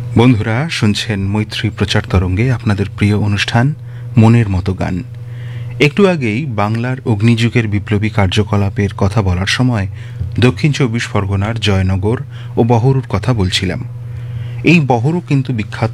বন্ধুরা শুনছেন মৈত্রী প্রচার তরঙ্গে আপনাদের প্রিয় অনুষ্ঠান মনের মতো গান। একটু আগেই বাংলার অগ্নিযুগের বিপ্লবী কার্যকলাপের কথা বলার সময় দক্ষিণ চব্বিশ পরগনার জয়নগর ও বহরুর কথা বলছিলাম। এই বহরু কিন্তু বিখ্যাত